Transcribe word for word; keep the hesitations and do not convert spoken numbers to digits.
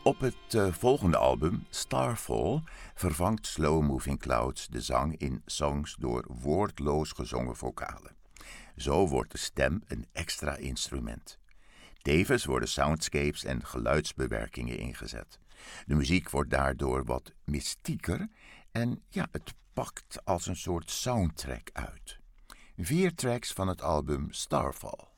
Op het uh, volgende album, Starfall, vervangt Slow Moving Clouds de zang in songs door woordloos gezongen vocalen. Zo wordt de stem een extra instrument. Tevens worden soundscapes en geluidsbewerkingen ingezet. De muziek wordt daardoor wat mystieker en ja, het pakt als een soort soundtrack uit. Vier tracks van het album Starfall.